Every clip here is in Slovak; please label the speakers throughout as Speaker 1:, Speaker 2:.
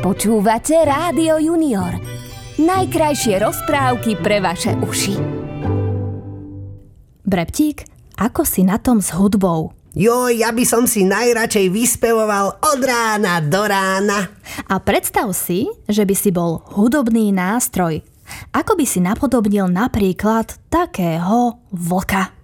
Speaker 1: Počúvate Rádio Junior. Najkrajšie rozprávky pre vaše uši.
Speaker 2: Breptík, ako si na tom s hudbou?
Speaker 3: Joj, ja by som si najradšej vyspevoval od rána do rána.
Speaker 2: A predstav si, že by si bol hudobný nástroj. Ako by si napodobnil napríklad takého vlka?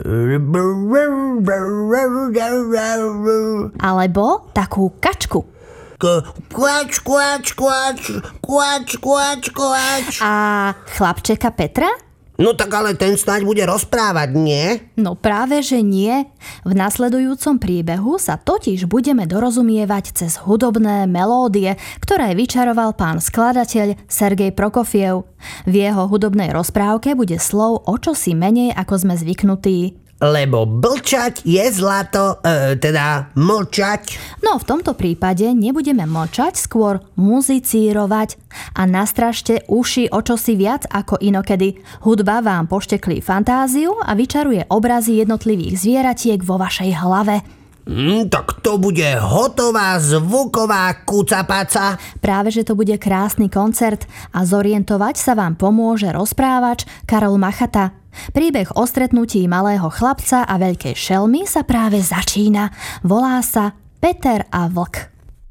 Speaker 2: Alebo takú kačku.
Speaker 3: Kvač, kvač, kvač, kvač, kvač, kvač.
Speaker 2: A chlapčeka Petra?
Speaker 3: No tak ale ten snáď bude rozprávať, nie?
Speaker 2: No práve, že nie. V nasledujúcom príbehu sa totiž budeme dorozumievať cez hudobné melódie, ktoré vyčaroval pán skladateľ Sergej Prokofiev. V jeho hudobnej rozprávke bude slov o čosi menej, ako sme zvyknutí.
Speaker 3: Lebo blčať je zlato, teda mlčať.
Speaker 2: No v tomto prípade nebudeme mlčať, skôr muzicírovať. A nastražte uši o čosi viac ako inokedy. Hudba vám pošteklí fantáziu a vyčaruje obrazy jednotlivých zvieratiek vo vašej hlave.
Speaker 3: Tak to bude hotová zvuková kucapaca.
Speaker 2: Práve, že to bude krásny koncert a zorientovať sa vám pomôže rozprávač Karol Machata. Príbeh o stretnutí malého chlapca a veľkej šelmy sa práve začína. Volá sa Peter a vlk.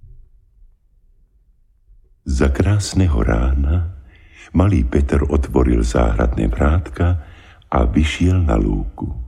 Speaker 4: Za krásneho rána malý Peter otvoril záhradné vrátka a vyšiel na lúku.